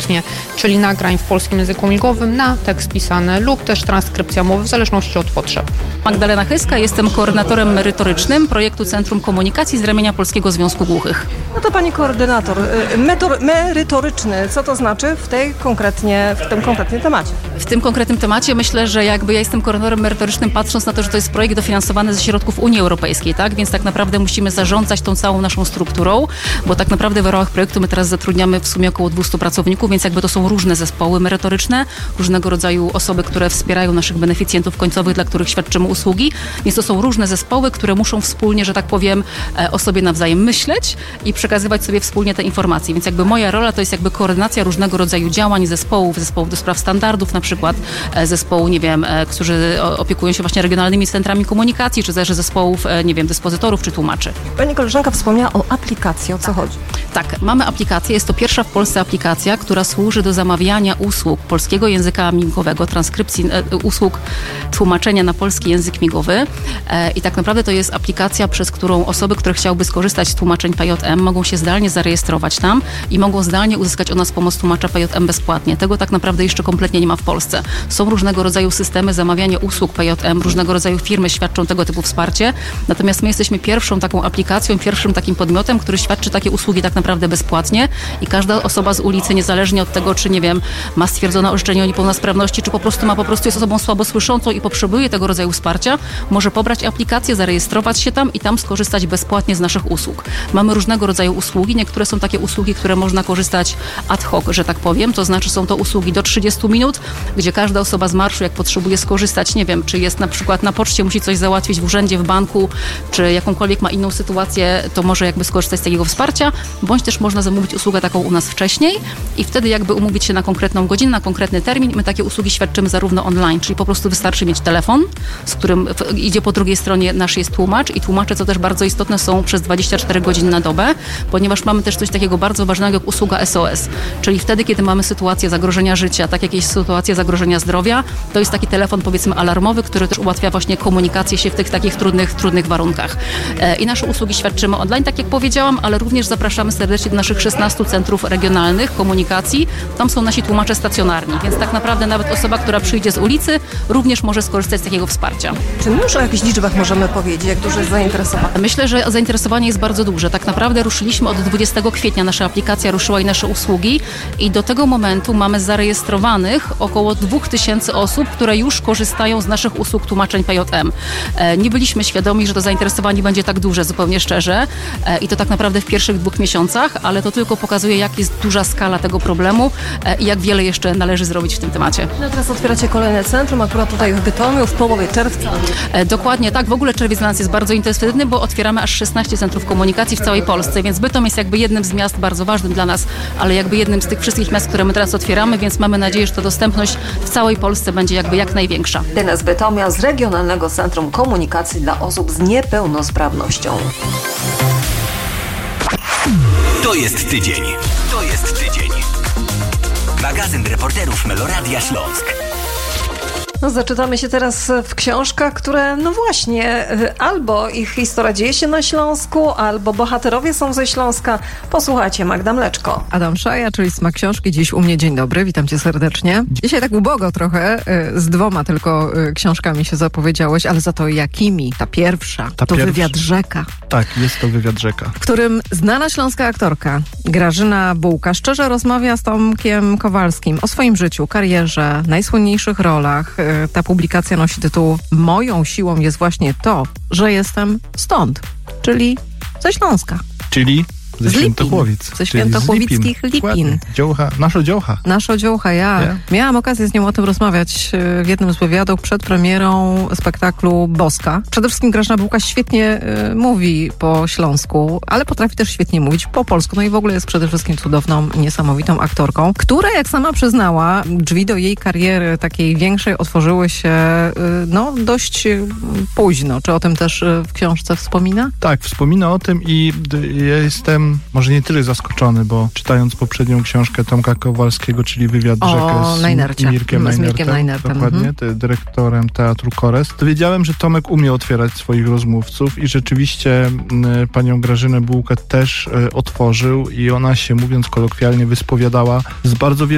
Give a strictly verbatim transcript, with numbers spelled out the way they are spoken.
automatycznie, czyli nagrań w polskim języku migowym na tekst pisany lub też transkrypcja mowy w zależności od potrzeb. Magdalena Chyska, jestem koordynatorem merytorycznym projektu Centrum Komunikacji z ramienia Polskiego Związku Głuchych. No to pani koordynator, metor, merytoryczny, co to znaczy w tej konkretnie, w tym konkretnym temacie? W tym konkretnym temacie myślę, że jakby ja jestem koordynatorem merytorycznym, patrząc na to, że to jest projekt dofinansowany ze środków Unii Europejskiej, tak? Więc tak naprawdę musimy zarządzać tą całą naszą strukturą, bo tak naprawdę w ramach projektu my teraz zatrudniamy w sumie około dwieście pracowników, więc jakby to są różne zespoły merytoryczne, różnego rodzaju osoby, które wspierają naszych beneficjentów końcowych, dla których świadczymy usługi, więc to są różne zespoły, które muszą wspólnie, że tak powiem, o sobie nawzajem myśleć i przekazywać sobie wspólnie te informacje, więc jakby moja rola to jest jakby koordynacja różnego rodzaju działań zespołów, zespołów do spraw standardów, na przykład zespołu, nie wiem, którzy opiekują się właśnie regionalnymi centrami komunikacji, czy też zespołów, nie wiem, dyspozytorów czy tłumaczy. Pani koleżanka wspomniała o aplikacji, o co chodzi? Tak, mamy aplikację, jest to pierwsza w Polsce aplikacja, która służy do zamawiania usług polskiego języka migowego, transkrypcji e, usług tłumaczenia na polski język migowy e, i tak naprawdę to jest aplikacja, przez którą osoby, które chciałyby skorzystać z tłumaczeń P J M, mogą się zdalnie zarejestrować tam i mogą zdalnie uzyskać od nas pomoc tłumacza P J M bezpłatnie. Tego tak naprawdę jeszcze kompletnie nie ma w Polsce. Są różnego rodzaju systemy zamawiania usług P J M, różnego rodzaju firmy świadczą tego typu wsparcie, natomiast my jesteśmy pierwszą taką aplikacją, pierwszym takim podmiotem, który świadczy takie usługi tak naprawdę bezpłatnie i każda osoba z ulicy, niezależnie od tego, czy nie wiem, ma stwierdzone orzeczenie o niepełnosprawności, czy po prostu ma po prostu jest osobą słabo słyszącą i potrzebuje tego rodzaju wsparcia, może pobrać aplikację, zarejestrować się tam i tam skorzystać bezpłatnie z naszych usług. Mamy różnego rodzaju usługi, niektóre są takie usługi, które można korzystać ad hoc, że tak powiem, to znaczy są to usługi do trzydziestu minut, gdzie każda osoba z marszu, jak potrzebuje skorzystać, nie wiem, czy jest na przykład na poczcie, musi coś załatwić w urzędzie, w banku, czy jakąkolwiek ma inną sytuację, to może jakby skorzystać z takiego wsparcia, bądź też można zamówić usługę taką u nas wcześniej i wtedy jakby umówić się na konkretną godzinę, na konkretny termin. My takie usługi świadczymy zarówno online, czyli po prostu wystarczy mieć telefon, z którym idzie po drugiej stronie nasz jest tłumacz i tłumacze, co też bardzo istotne, są przez dwadzieścia cztery godziny na dobę, ponieważ mamy też coś takiego bardzo ważnego jak usługa S O S, czyli wtedy, kiedy mamy sytuację zagrożenia życia, tak jakieś sytuacje zagrożenia zdrowia, to jest taki telefon, powiedzmy, alarmowy, który też ułatwia właśnie komunikację się w tych takich trudnych, trudnych warunkach. I nasze usługi świadczymy online, tak jak powiedziałam, ale również zapraszamy serdecznie do naszych szesnastu centrów regionalnych komunikacji. Tam są nasi tłumacze stacjonarni, więc tak naprawdę nawet osoba, która przyjdzie z ulicy, również może skorzystać z takiego wsparcia. Czy my już o jakichś liczbach możemy powiedzieć, jak duże jest zainteresowanie? Myślę, że zainteresowanie jest bardzo duże. Tak naprawdę ruszyliśmy od dwudziestego kwietnia, nasza aplikacja ruszyła i nasze usługi i do tego momentu mamy zarejestrowanych około dwóch tysięcy osób, które już korzystają z naszych usług tłumaczeń P J M. Nie byliśmy świadomi, że to zainteresowanie będzie tak duże, zupełnie szczerze, i to tak naprawdę w pierwszych dwóch miesiącach, ale to tylko pokazuje, jak jest duża skala tego problemu i jak wiele jeszcze należy zrobić w tym temacie. No teraz otwieracie kolejne centrum, akurat tutaj w Bytomiu, w połowie czerwca. Dokładnie tak. W ogóle czerwiec dla nas jest bardzo intensywny, bo otwieramy aż szesnaście centrów komunikacji w całej Polsce, więc Bytom jest jakby jednym z miast bardzo ważnym dla nas, ale jakby jednym z tych wszystkich miast, które my teraz otwieramy, więc mamy nadzieję, że ta dostępność w całej Polsce będzie jakby jak największa. Dena z Bytomia z Regionalnego Centrum Komunikacji dla Osób z Niepełnosprawnością. To jest tydzień. To jest tydzień. Magazyn reporterów Meloradia Śląsk. No, zaczytamy się teraz w książkach, które, no właśnie, albo ich historia dzieje się na Śląsku, albo bohaterowie są ze Śląska. Posłuchajcie, Magda Mleczko. Adam Szaja, czyli Smak Książki. Dziś u mnie. Dzień dobry, witam cię serdecznie. Dzisiaj tak ubogo trochę, z dwoma tylko książkami się zapowiedziałeś, ale za to jakimi? Ta pierwsza, Ta to pierwsza. Wywiad Rzeka. Tak, jest to Wywiad Rzeka. W którym znana śląska aktorka Grażyna Bułka szczerze rozmawia z Tomkiem Kowalskim o swoim życiu, karierze, najsłynniejszych rolach. Ta publikacja nosi tytuł Moją siłą jest właśnie to, że jestem stąd, czyli ze Śląska. Czyli ze Z Lipin. Świętochłowic. Ze świętochłowickich Lipin. Lipin. Dziołcha, nasza dziołcha. Nasza dziołcha, ja. Nie? Miałam okazję z nią o tym rozmawiać w jednym z wywiadów przed premierą spektaklu Boska. Przede wszystkim Grażyna Bułka świetnie y, mówi po śląsku, ale potrafi też świetnie mówić po polsku. No i w ogóle jest przede wszystkim cudowną, niesamowitą aktorką, która, jak sama przyznała, drzwi do jej kariery takiej większej otworzyły się y, no dość y, późno. Czy o tym też y, w książce wspomina? Tak, wspomina o tym i d- ja jestem może nie tyle zaskoczony, bo czytając poprzednią książkę Tomka Kowalskiego, czyli Wywiad O, Rzekę z Najnercie. Mirkiem Z Najnertem, Mirkiem Najnertem, dokładnie, mhm. ty- dyrektorem Teatru Kores, to wiedziałem, że Tomek umie otwierać swoich rozmówców i rzeczywiście m, panią Grażynę Bułkę też e, otworzył i ona się, mówiąc kolokwialnie, wyspowiadała z bardzo wielu